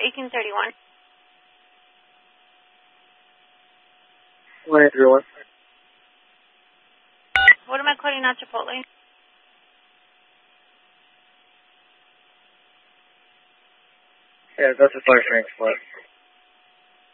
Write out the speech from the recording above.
1831. 1831. What am I quoting out Chipotle? Yeah, that's a 5 franc split.